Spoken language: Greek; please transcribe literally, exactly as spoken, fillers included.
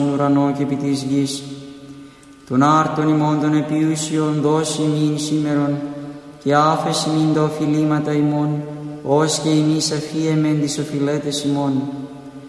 ουρανό και επί της γης. Τον άρτον ημών των επιούσιων δώσει ημίν σήμερον, και άφεση μην τα οφειλήματα ημών, ως και εμείς αφίεμεν τις οφειλέτες ημών.